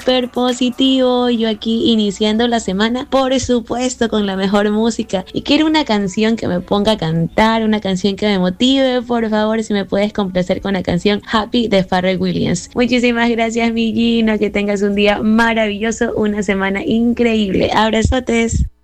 súper positivo. Yo aquí iniciando la semana, por supuesto, con la mejor música. Y quiero una canción que me ponga a cantar, una canción que me motive. Por favor, si me puedes complacer con la canción Happy de Pharrell Williams. Muchísimas gracias, mi Gino. Que tengas un día maravilloso, una semana increíble. Abrazotes.